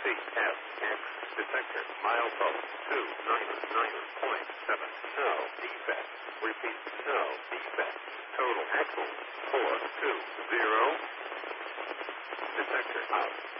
CFX detector milepost 299.7. No defect. Repeat, no defect. Total axle 420. Detector out.